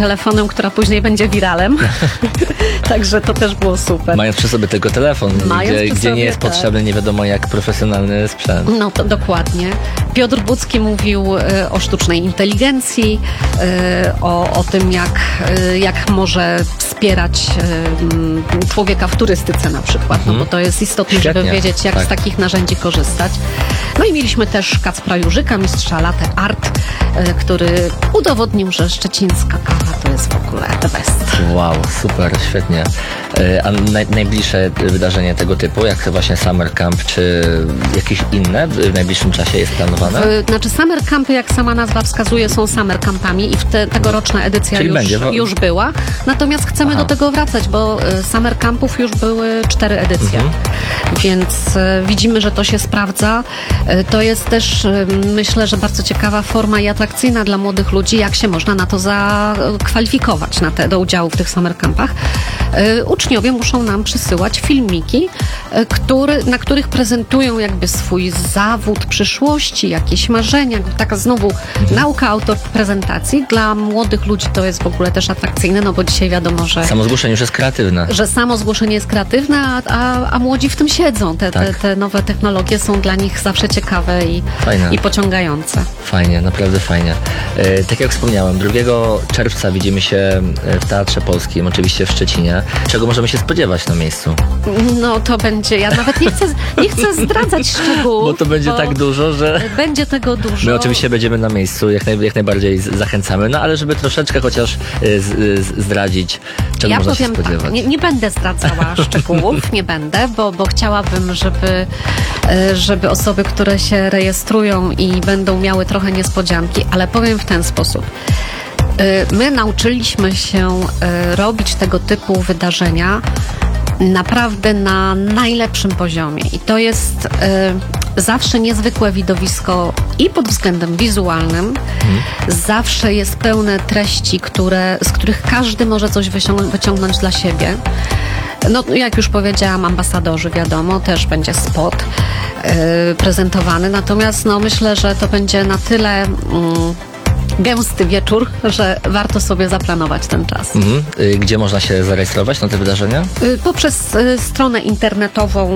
telefonem, która później będzie wiralem. Także to też było super. Mając przy sobie tylko telefon, gdzie nie jest potrzebny nie wiadomo jak profesjonalny sprzęt. No to dokładnie. Piotr Budzki mówił o sztucznej inteligencji, o tym, jak może wspierać człowieka w turystyce na przykład, no bo to jest istotne, żeby wiedzieć, jak z takich narzędzi korzystać. No i mieliśmy też Kacpra Jurzyka, mistrza latte art, który udowodnił, że szczecińska kawa to jest w ogóle the best. Wow, super, świetnie. A najbliższe wydarzenie tego typu, jak właśnie Summer Camp, czy jakieś inne w najbliższym czasie jest planowane? Znaczy Summer Campy, jak sama nazwa wskazuje, są Summer Campami i tegoroczna edycja już była. Natomiast chcemy do tego wracać, bo Summer Campów już były 4 edycje. Więc widzimy, że to się sprawdza. To jest też, myślę, że bardzo ciekawa forma i atrakcyjna dla młodych ludzi, jak się można na to zakwalifikować do udziału w tych Summer Campach. Uczniowie muszą nam przysyłać filmiki, na których prezentują jakby swój zawód przyszłości, jakieś marzenia, taka znowu nauka autoprezentacji. Dla młodych ludzi to jest w ogóle też atrakcyjne, no bo dzisiaj wiadomo, że samo zgłoszenie już jest kreatywne. Że samo zgłoszenie jest kreatywne, a młodzi w tym siedzą. Te nowe technologie są dla nich zawsze ciekawe i pociągające. Fajnie, naprawdę fajnie. Tak jak wspomniałem, 2 czerwca widzimy się w Teatrze Polskim, oczywiście w Szczecinie. Czego możemy się spodziewać na miejscu? No to będzie, ja nawet nie chcę zdradzać szczegółów. Bo to będzie tak dużo, że... Będzie tego dużo. My oczywiście będziemy na miejscu, jak najbardziej zachęcamy, no ale żeby troszeczkę chociaż zdradzić, czego można się spodziewać. Tak, nie będę zdradzała szczegółów, nie będę, bo chciałabym, żeby osoby, które się rejestrują i będą miały trochę niespodzianki, ale powiem w ten sposób. My nauczyliśmy się robić tego typu wydarzenia naprawdę na najlepszym poziomie i to jest zawsze niezwykłe widowisko i pod względem wizualnym, zawsze jest pełne treści, z których każdy może coś wyciągnąć dla siebie. No, jak już powiedziałam, ambasadorzy, wiadomo, też będzie spot prezentowany, natomiast myślę, że to będzie na tyle gęsty wieczór, że warto sobie zaplanować ten czas. Gdzie można się zarejestrować na te wydarzenia? Poprzez stronę internetową.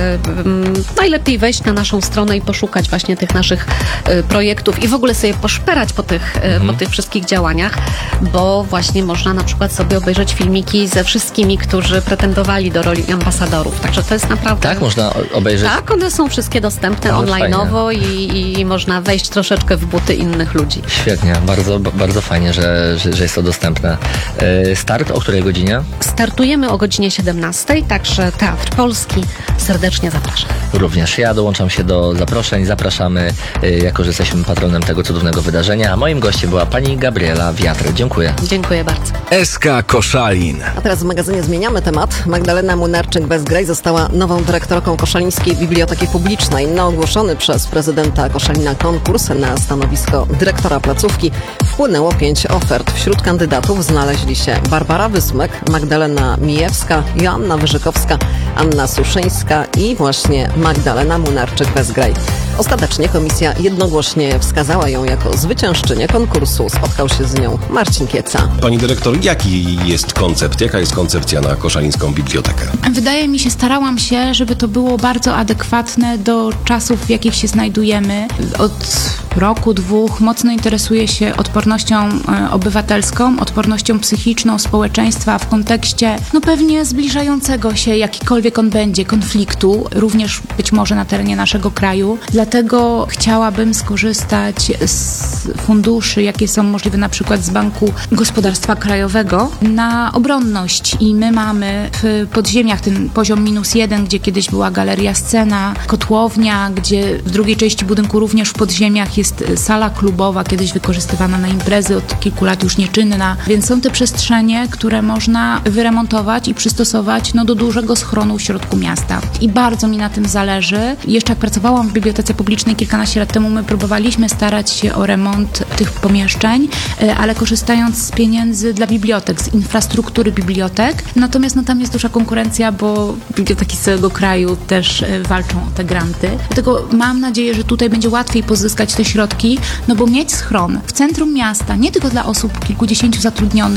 Najlepiej wejść na naszą stronę i poszukać właśnie tych naszych projektów i w ogóle sobie poszperać po tych wszystkich działaniach, bo właśnie można na przykład sobie obejrzeć filmiki ze wszystkimi, którzy pretendowali do roli ambasadorów. Także to jest naprawdę... Tak, można obejrzeć? Tak, one są wszystkie dostępne online'owo i można wejść troszeczkę w buty innych ludzi. Świetnie. Bardzo, bardzo fajnie, że jest to dostępne. Start o której godzinie? Startujemy o godzinie 17, także Teatr Polski serdecznie zapraszam. Również ja dołączam się do zaproszeń. Zapraszamy, jako że jesteśmy patronem tego cudownego wydarzenia. A moim gościem była pani Gabriela Wiatr. Dziękuję. Dziękuję bardzo. SK Koszalin. A teraz w magazynie zmieniamy temat. Magdalena Młynarczyk-Bezgraj została nową dyrektorką Koszalińskiej Biblioteki Publicznej. Na ogłoszony przez prezydenta Koszalina konkurs na stanowisko dyrektora placówki wpłynęło 5 ofert. Wśród kandydatów znaleźli się Barbara Wysmek, Magdalena Mijewska, Joanna Wyżykowska, Anna Suszyńska i właśnie Magdalena Młynarczyk-Bezgraj. Ostatecznie komisja jednogłośnie wskazała ją jako zwyciężczynię konkursu. Spotkał się z nią Marcin Kieca. Pani dyrektor, jaki jest koncept? Jaka jest koncepcja na Koszalińską Bibliotekę? Wydaje mi się, starałam się, żeby to było bardzo adekwatne do czasów, w jakich się znajdujemy. Od roku, 2 mocno interesuję się odpornością obywatelską, odpornością psychiczną społeczeństwa w kontekście pewnie zbliżającego się, jakikolwiek on będzie, konfliktu, również być może na terenie naszego kraju. Dlatego chciałabym skorzystać z funduszy, jakie są możliwe na przykład z Banku Gospodarstwa Krajowego na obronność i my mamy w podziemiach ten poziom -1, gdzie kiedyś była galeria Scena, kotłownia, gdzie w drugiej części budynku również w podziemiach jest sala klubowa, kiedyś wykorzystywana na imprezy, od kilku lat już nieczynna, więc są te przestrzenie, które można wyremontować i przystosować do dużego schronu w środku miasta. I bardzo mi na tym zależy. Jeszcze jak pracowałam w Bibliotece Publicznej kilkanaście lat temu, my próbowaliśmy starać się o remont tych pomieszczeń, ale korzystając z pieniędzy dla bibliotek, z infrastruktury bibliotek. Natomiast tam jest duża konkurencja, bo biblioteki z całego kraju też walczą o te granty. Dlatego mam nadzieję, że tutaj będzie łatwiej pozyskać te środki, bo mieć schron w centrum miasta, nie tylko dla osób kilkudziesięciu zatrudnionych,